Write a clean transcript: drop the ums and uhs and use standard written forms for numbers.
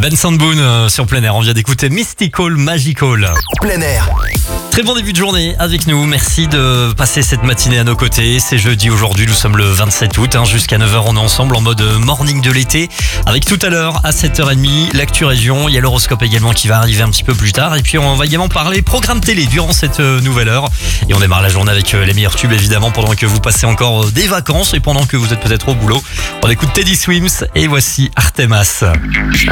Ben Sandboon sur Plein Air. On vient d'écouter Mystical Magical. Plein Air. Très bon début de journée avec nous. Merci de passer cette matinée à nos côtés. C'est jeudi aujourd'hui. Nous sommes le 27 août. Jusqu'à 9h, on est ensemble en mode morning de l'été. Avec tout à l'heure, à 7h30, l'actu région. Il y a l'horoscope également qui va arriver un petit peu plus tard. Et puis, on va également parler programme télé durant cette nouvelle heure. Et on démarre la journée avec les meilleurs tubes, évidemment, pendant que vous passez encore des vacances et pendant que vous êtes peut-être au boulot. On écoute Teddy Swims et voici Artemas.